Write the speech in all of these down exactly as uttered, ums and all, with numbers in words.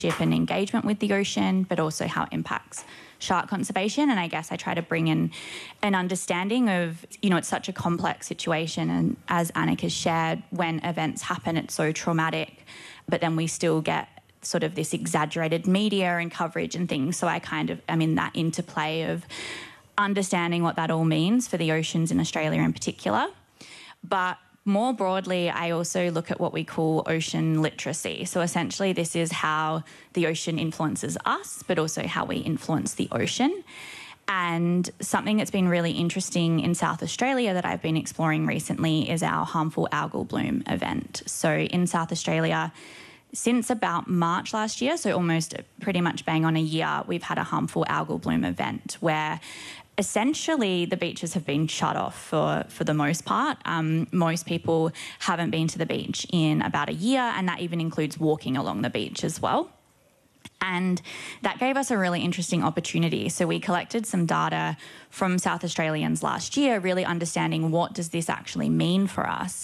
and engagement with the ocean, but also how it impacts shark conservation. And I guess I try to bring in an understanding of, you know, it's such a complex situation. And as Annika has shared, when events happen, it's so traumatic, but then we still get sort of this exaggerated media and coverage and things. So I kind of am in that interplay of understanding what that all means for the oceans in Australia in particular. But more broadly, I also look at what we call ocean literacy. So essentially this is how the ocean influences us, but also how we influence the ocean. And something that's been really interesting in South Australia that I've been exploring recently is our harmful algal bloom event. So in South Australia, since about March last year, so almost pretty much bang on a year, we've had a harmful algal bloom event where essentially the beaches have been shut off for, for the most part. Um, most people haven't been to the beach in about a year, and that even includes walking along the beach as well. And that gave us a really interesting opportunity. So we collected some data from South Australians last year, really understanding what does this actually mean for us.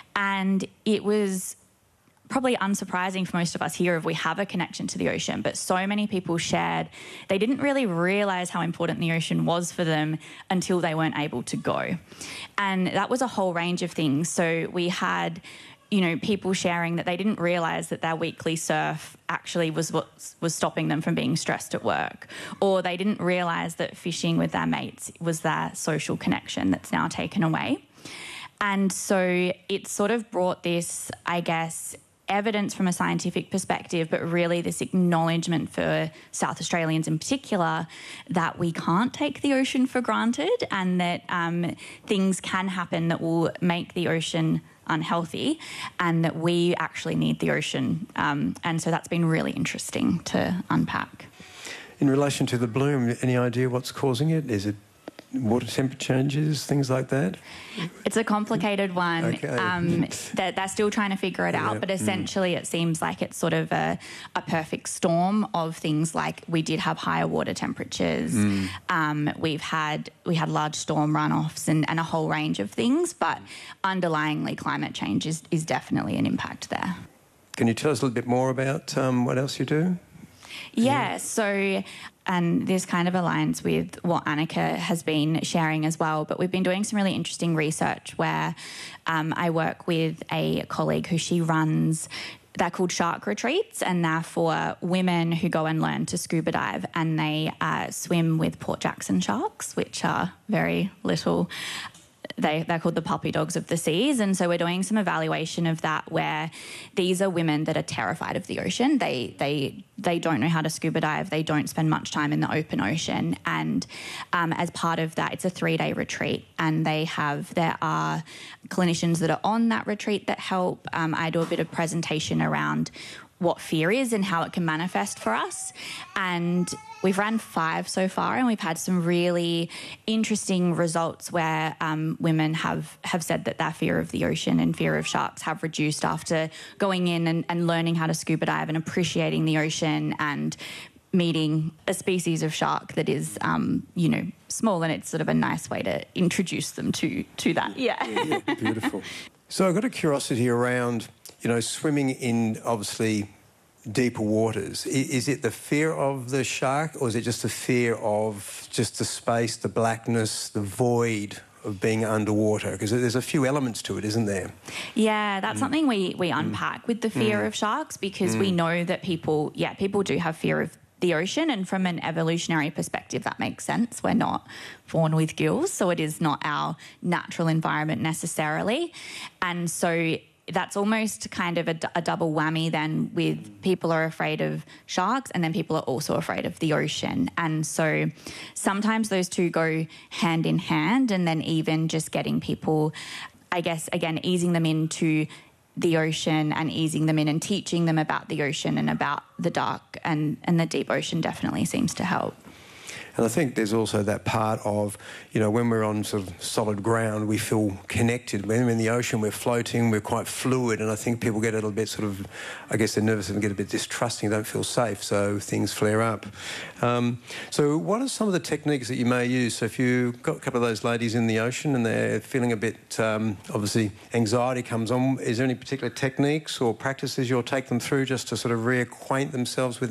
And it was probably unsurprising for most of us here if we have a connection to the ocean, but so many people shared they didn't really realise how important the ocean was for them until they weren't able to go. And that was a whole range of things. So we had, you know, people sharing that they didn't realise that their weekly surf actually was what was stopping them from being stressed at work, or they didn't realise that fishing with their mates was their social connection that's now taken away. And so it sort of brought this, I guess, evidence from a scientific perspective, but really this acknowledgement for South Australians in particular that we can't take the ocean for granted, and that um, things can happen that will make the ocean unhealthy, and that we actually need the ocean. Um, and so that's been really interesting to unpack. In relation to the bloom, any idea what's causing it? Is it water temperature changes, things like that? It's a complicated one. Okay. Um, they're, they're still trying to figure it out, Yeah. but essentially mm. it seems like it's sort of a, a perfect storm of things like we did have higher water temperatures, mm. um, we've had we had large storm runoffs and, and a whole range of things, but underlyingly climate change is, is definitely an impact there. Can you tell us a little bit more about um, what else you do? Yeah, so, and this kind of aligns with what Annika has been sharing as well, but we've been doing some really interesting research where um, I work with a colleague who she runs, they're called shark retreats, and they're for women who go and learn to scuba dive, and they uh, swim with Port Jackson sharks, which are very little. They, they're called the puppy dogs of the seas. And so we're doing some evaluation of that where these are women that are terrified of the ocean. They they they don't know how to scuba dive. They don't spend much time in the open ocean. And um, as part of that, it's a three-day retreat. And they have, there are clinicians that are on that retreat that help. Um, I do a bit of presentation around what fear is and how it can manifest for us. And we've ran five so far, and we've had some really interesting results where um, women have, have said that their fear of the ocean and fear of sharks have reduced after going in and, and learning how to scuba dive and appreciating the ocean and meeting a species of shark that is, um, you know, small, and it's sort of a nice way to introduce them to, to that. Yeah. yeah, yeah beautiful. So I've got a curiosity around, you know, swimming in obviously deeper waters. Is it the fear of the shark, or is it just the fear of just the space, the blackness, the void of being underwater? Because there's a few elements to it, isn't there? Yeah, that's mm. something we, we unpack mm. with the fear mm. of sharks, because mm. we know that people, yeah, people do have fear of the ocean, and from an evolutionary perspective that makes sense. We're not born with gills, so it is not our natural environment necessarily. And so that's almost kind of a, a double whammy then, with people are afraid of sharks and then people are also afraid of the ocean. And so sometimes those two go hand in hand, and then even just getting people, I guess, again, easing them into the ocean and easing them in and teaching them about the ocean and about the dark and, and the deep ocean definitely seems to help. And I think there's also that part of, you know, when we're on sort of solid ground, we feel connected. When we're in the ocean, we're floating, we're quite fluid, and I think people get a little bit sort of, I guess they're nervous and get a bit distrusting, don't feel safe, so things flare up. Um, so what are some of the techniques that you may use? So if you've got a couple of those ladies in the ocean and they're feeling a bit, um, obviously, anxiety comes on, is there any particular techniques or practices you'll take them through just to sort of reacquaint themselves with